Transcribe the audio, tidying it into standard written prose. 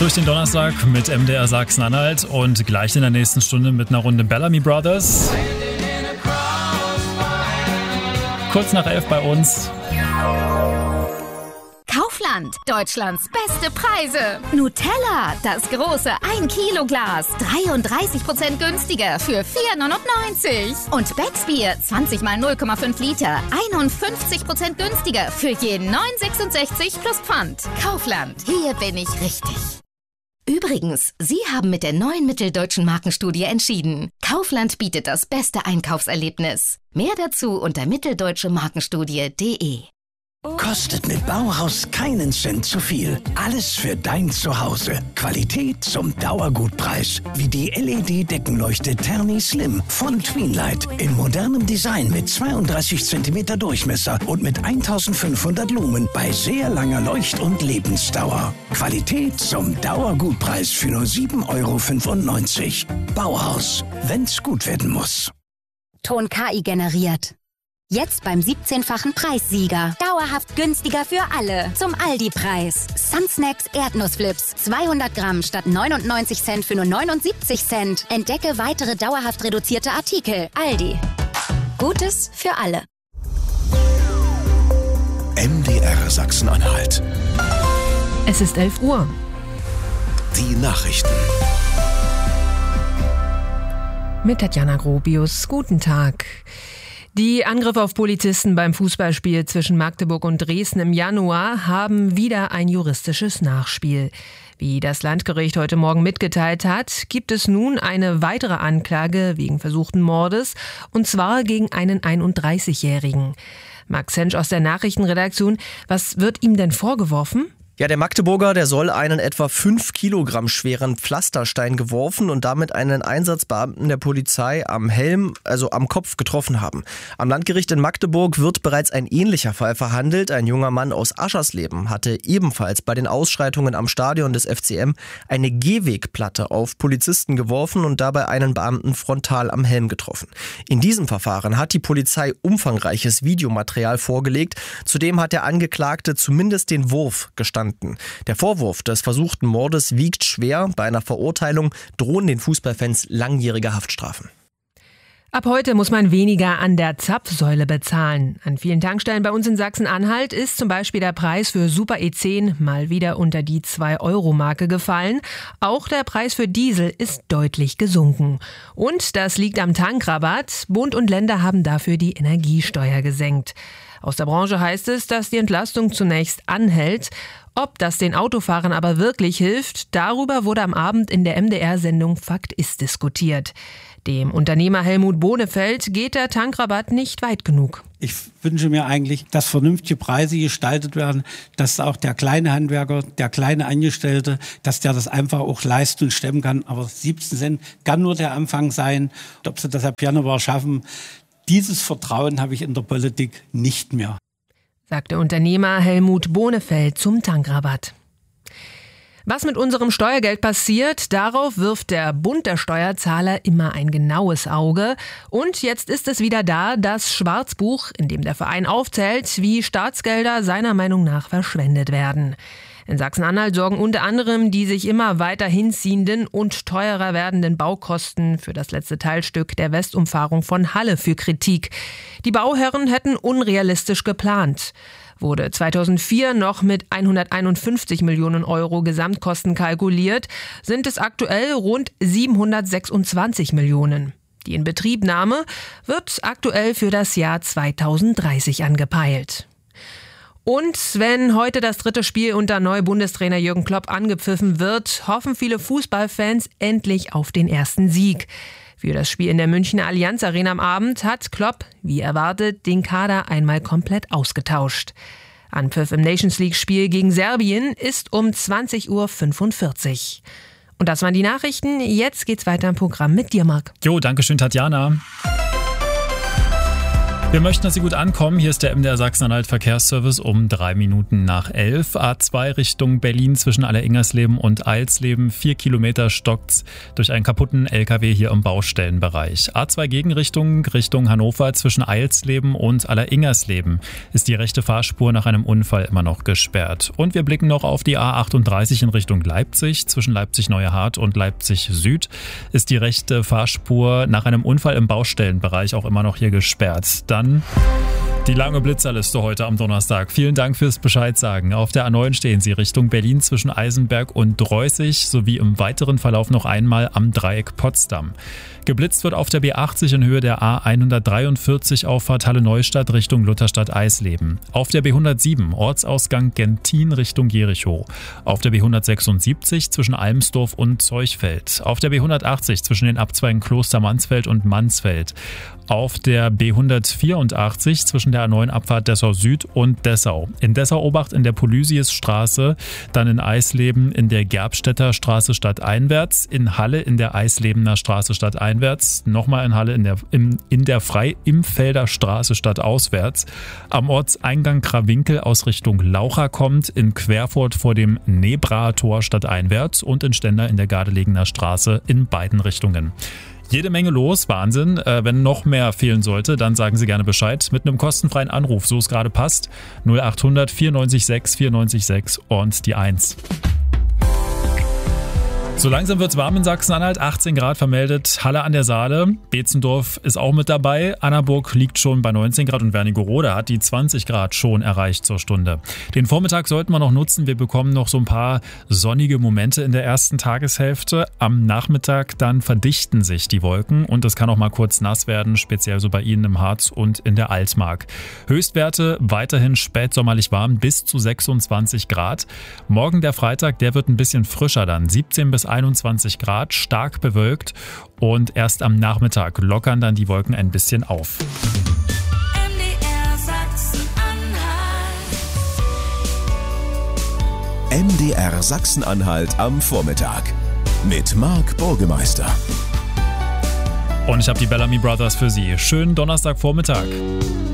Durch den Donnerstag mit MDR Sachsen-Anhalt und gleich in der nächsten Stunde mit einer Runde Bellamy Brothers. Kurz nach 11 bei uns. Kaufland, Deutschlands beste Preise. Nutella, das große 1-Kilo-Glas, 33% günstiger für 4,99. Und Becksbier, 20 mal 0,5 Liter, 51% günstiger für je 9,66 plus Pfand. Kaufland, hier bin ich richtig. Übrigens, Sie haben mit der neuen Mitteldeutschen Markenstudie entschieden. Kaufland bietet das beste Einkaufserlebnis. Mehr dazu unter mitteldeutschemarkenstudie.de. Kostet mit Bauhaus keinen Cent zu viel. Alles für dein Zuhause. Qualität zum Dauergutpreis. Wie die LED-Deckenleuchte Terni Slim von Tweenlight. In modernem Design mit 32 cm Durchmesser und mit 1500 Lumen bei sehr langer Leucht- und Lebensdauer. Qualität zum Dauergutpreis für nur 7,95 €. Bauhaus. Wenn's gut werden muss. Ton KI generiert. Jetzt beim 17-fachen Preissieger. Dauerhaft günstiger für alle. Zum Aldi-Preis. Sunsnacks Erdnussflips. 200 Gramm statt 99 Cent für nur 79 Cent. Entdecke weitere dauerhaft reduzierte Artikel. Aldi. Gutes für alle. MDR Sachsen-Anhalt. Es ist 11 Uhr. Die Nachrichten. Mit Tatjana Grobius. Guten Tag. Die Angriffe auf Polizisten beim Fußballspiel zwischen Magdeburg und Dresden im Januar haben wieder ein juristisches Nachspiel. Wie das Landgericht heute Morgen mitgeteilt hat, gibt es nun eine weitere Anklage wegen versuchten Mordes, und zwar gegen einen 31-Jährigen. Max Hensch aus der Nachrichtenredaktion, was wird ihm denn vorgeworfen? Ja, der Magdeburger, der soll einen etwa 5 Kilogramm schweren Pflasterstein geworfen und damit einen Einsatzbeamten der Polizei am Helm, also am Kopf, getroffen haben. Am Landgericht in Magdeburg wird bereits ein ähnlicher Fall verhandelt. Ein junger Mann aus Aschersleben hatte ebenfalls bei den Ausschreitungen am Stadion des FCM eine Gehwegplatte auf Polizisten geworfen und dabei einen Beamten frontal am Helm getroffen. In diesem Verfahren hat die Polizei umfangreiches Videomaterial vorgelegt. Zudem hat der Angeklagte zumindest den Wurf gestanden. Der Vorwurf des versuchten Mordes wiegt schwer. Bei einer Verurteilung drohen den Fußballfans langjährige Haftstrafen. Ab heute muss man weniger an der Zapfsäule bezahlen. An vielen Tankstellen bei uns in Sachsen-Anhalt ist zum Beispiel der Preis für Super E10 mal wieder unter die 2-Euro-Marke gefallen. Auch der Preis für Diesel ist deutlich gesunken. Und das liegt am Tankrabatt. Bund und Länder haben dafür die Energiesteuer gesenkt. Aus der Branche heißt es, dass die Entlastung zunächst anhält. Ob das den Autofahrern aber wirklich hilft, darüber wurde am Abend in der MDR-Sendung Fakt ist diskutiert. Dem Unternehmer Helmut Bohnefeld geht der Tankrabatt nicht weit genug. Ich wünsche mir eigentlich, dass vernünftige Preise gestaltet werden, dass auch der kleine Handwerker, der kleine Angestellte, dass der das einfach auch leisten und stemmen kann. Aber 17 Cent kann nur der Anfang sein. Ob sie das ab Januar schaffen, dieses Vertrauen habe ich in der Politik nicht mehr. Sagte Unternehmer Helmut Bohnefeld zum Tankrabatt. Was mit unserem Steuergeld passiert, darauf wirft der Bund der Steuerzahler immer ein genaues Auge. Und jetzt ist es wieder da, das Schwarzbuch, in dem der Verein aufzählt, wie Staatsgelder seiner Meinung nach verschwendet werden. In Sachsen-Anhalt sorgen unter anderem die sich immer weiter hinziehenden und teurer werdenden Baukosten für das letzte Teilstück der Westumfahrung von Halle für Kritik. Die Bauherren hätten unrealistisch geplant. Wurde 2004 noch mit 151 Millionen Euro Gesamtkosten kalkuliert, sind es aktuell rund 726 Millionen. Die Inbetriebnahme wird aktuell für das Jahr 2030 angepeilt. Und wenn heute das dritte Spiel unter Neubundestrainer Jürgen Klopp angepfiffen wird, hoffen viele Fußballfans endlich auf den ersten Sieg. Für das Spiel in der Münchner Allianz Arena am Abend hat Klopp, wie erwartet, den Kader einmal komplett ausgetauscht. Anpfiff im Nations League-Spiel gegen Serbien ist um 20:45 Uhr. Und das waren die Nachrichten. Jetzt geht's weiter im Programm mit dir, Marc. Jo, danke schön, Tatjana. Wir möchten, dass Sie gut ankommen. Hier ist der MDR Sachsen-Anhalt Verkehrsservice um 3 Minuten nach 11. A2 Richtung Berlin zwischen Alleringersleben und Eilsleben. 4 Kilometer stockt's durch einen kaputten LKW hier im Baustellenbereich. A2 Gegenrichtung Richtung Hannover zwischen Eilsleben und Alleringersleben ist die rechte Fahrspur nach einem Unfall immer noch gesperrt. Und wir blicken noch auf die A38 in Richtung Leipzig. Zwischen Leipzig-Neuerhardt und Leipzig Süd ist die rechte Fahrspur nach einem Unfall im Baustellenbereich auch immer noch hier gesperrt. Dann die lange Blitzerliste heute am Donnerstag. Vielen Dank fürs Bescheidsagen. Auf der A9 stehen Sie Richtung Berlin zwischen Eisenberg und Dreußig sowie im weiteren Verlauf noch einmal am Dreieck Potsdam. Geblitzt wird auf der B80 in Höhe der A143 Auffahrt Halle-Neustadt Richtung Lutherstadt-Eisleben. Auf der B107 Ortsausgang Gentin Richtung Jerichow. Auf der B176 zwischen Almsdorf und Zeuchfeld. Auf der B180 zwischen den Abzweigen Kloster Mansfeld und Mansfeld. Auf der B184 zwischen der A9 Abfahrt Dessau Süd und Dessau. In Dessau-Obacht in der Polysius-Straße, dann in Eisleben in der Gerbstädter Straße stadteinwärts, in Halle in der Eislebener Straße stadteinwärts, nochmal in Halle in der Frei-Imfelder Straße stadtauswärts, am Ortseingang Krawinkel aus Richtung Laucha kommt, in Querfurt vor dem Nebraer Tor stadteinwärts und in Stender in der Gardelegener Straße in beiden Richtungen. Jede Menge los, Wahnsinn. Wenn noch mehr fehlen sollte, dann sagen Sie gerne Bescheid mit einem kostenfreien Anruf, so es gerade passt. 0800 94 6 94 6 und die 1. So langsam wird's warm in Sachsen-Anhalt, 18 Grad vermeldet, Halle an der Saale, Beetzendorf ist auch mit dabei, Annaburg liegt schon bei 19 Grad und Wernigerode hat die 20 Grad schon erreicht zur Stunde. Den Vormittag sollten wir noch nutzen, wir bekommen noch so ein paar sonnige Momente in der ersten Tageshälfte. Am Nachmittag dann verdichten sich die Wolken und es kann auch mal kurz nass werden, speziell so bei Ihnen im Harz und in der Altmark. Höchstwerte weiterhin spätsommerlich warm bis zu 26 Grad. Morgen der Freitag, der wird ein bisschen frischer dann, 17 bis 21 Grad, stark bewölkt und erst am Nachmittag lockern dann die Wolken ein bisschen auf. MDR Sachsen-Anhalt am Vormittag mit Marc Burgemeister. Und ich habe die Bellamy Brothers für Sie. Schönen Donnerstagvormittag.